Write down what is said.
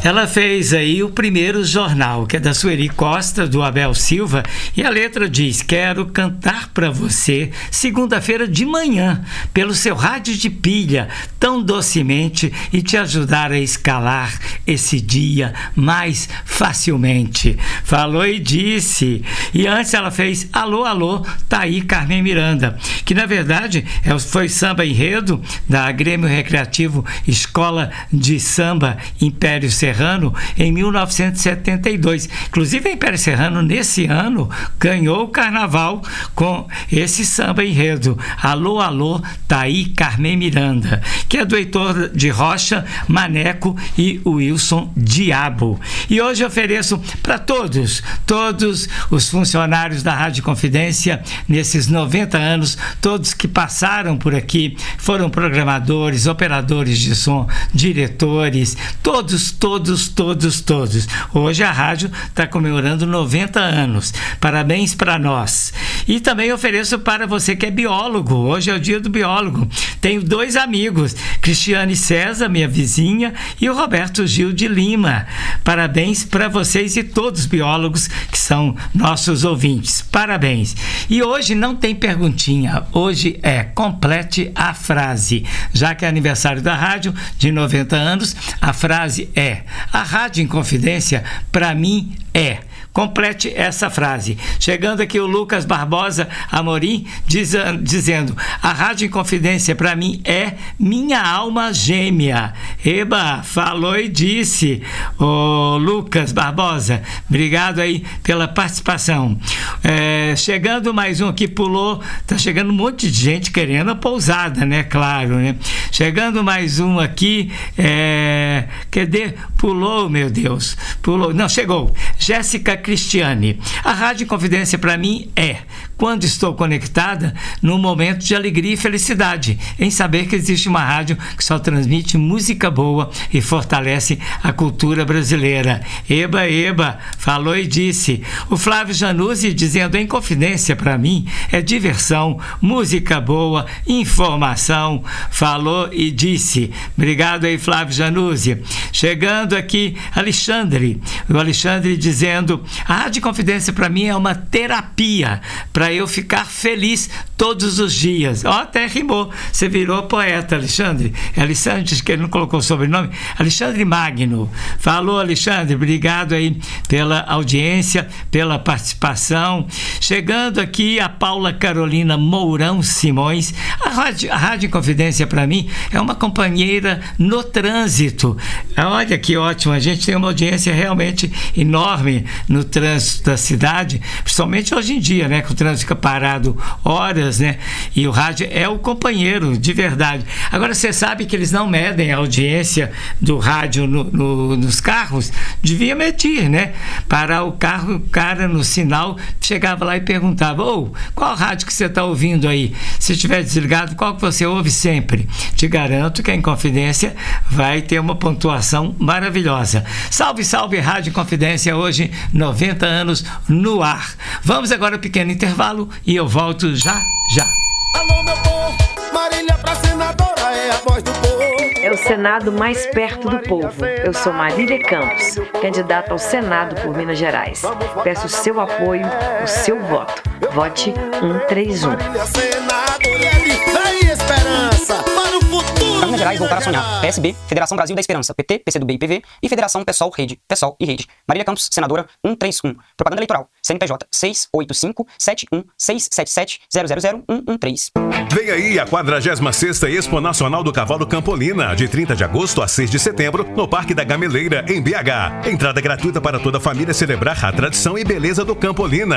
Ela fez aí o primeiro jornal, que é da Sueli Costa, do Abel Silva, e a letra diz: quero cantar pra você segunda-feira de manhã, pelo seu rádio de pilha, tão docemente, e te ajudar a escalar esse dia mais facilmente. Falou e disse. E antes ela fez Alô, Alô, tá aí Carmen Miranda, que na verdade foi samba enredo da Grêmio Recreativo Escola de Samba Império Serrano em 1972. Inclusive a Império Serrano nesse ano ganhou o carnaval com esse samba enredo. Alô, Alô, tá aí Carmen Miranda, que é do Heitor de Rocha, Maneco e Wilson Diabo. E hoje eu ofereço para todos os funcionários da Rádio Confidência nesses 90 anos, todos que passaram por aqui, foram programadores, operadores de som, diretores, todos. Hoje a rádio está comemorando 90 anos. Parabéns para nós. E também ofereço para você que é biólogo. Hoje é o dia do biólogo. Tenho 2 amigos, Cristiane César, minha vizinha, e o Roberto Gil de Lima. Parabéns para vocês e todos os biólogos que são nossos ouvintes. Parabéns. E hoje não tem perguntinha. Hoje é complete a frase. Já que é aniversário da rádio de 90 anos, a frase é: a Rádio Inconfidência para mim é. Complete essa frase. Chegando aqui o Lucas Barbosa Amorim dizendo: a Rádio Inconfidência para mim é minha alma gêmea. Eba, falou e disse. Ô Lucas Barbosa, obrigado aí pela participação. Chegando mais um aqui, pulou. Tá chegando um monte de gente querendo a pousada, né? Claro, né? Chegando mais um aqui. Cadê? Pulou, meu Deus. Pulou. Não, chegou. Jéssica Cristiane. A Rádio Confidência para mim é quando estou conectada num momento de alegria e felicidade, em saber que existe uma rádio que só transmite música boa e fortalece a cultura brasileira. Eba, eba, falou e disse. O Flávio Januzzi dizendo: em confidência para mim é diversão, música boa, informação. Falou e disse. Obrigado aí, Flávio Januzzi. Chegando aqui, Alexandre. O Alexandre dizendo: a Rádio Confidência para mim é uma terapia para eu ficar feliz todos os dias. Ó, até rimou. Você virou poeta, Alexandre. Alexandre diz que ele não colocou o sobrenome. Alexandre Magno. Falou, Alexandre. Obrigado aí pela audiência, pela participação. Chegando aqui a Paula Carolina Mourão Simões. A Rádio Confidência para mim é uma companheira no trânsito. Olha que ótimo. A gente tem uma audiência realmente enorme no trânsito da cidade, principalmente hoje em dia, né, que o trânsito fica parado horas, né, e o rádio é o companheiro de verdade. Agora, você sabe que eles não medem a audiência do rádio nos carros? Devia medir, né? Parar o carro, o cara no sinal chegava lá e perguntava: qual rádio que você está ouvindo aí? Se estiver desligado, qual que você ouve sempre? Te garanto que a Inconfidência vai ter uma pontuação maravilhosa. Salve, salve, Rádio Confidência, hoje 90 anos no ar. Vamos agora ao pequeno intervalo e eu volto já. Alô, meu povo, Marília pra senadora é a voz do povo. É o Senado mais perto do povo. Eu sou Marília Campos, candidata ao Senado por Minas Gerais. Peço o seu apoio, o seu voto. Vote 131. Minas Gerais voltar a sonhar. PSB, Federação Brasil da Esperança, PT, PCdoB e PV e Federação PSOL, Rede, PSOL e Rede. Marília Campos, senadora 131. Propaganda eleitoral. CNPJ 685-71-677-000-113. Vem aí a 46ª Expo Nacional do Cavalo Campolina, de 30 de agosto a 6 de setembro, no Parque da Gameleira, em BH. Entrada gratuita para toda a família celebrar a tradição e beleza do Campolina.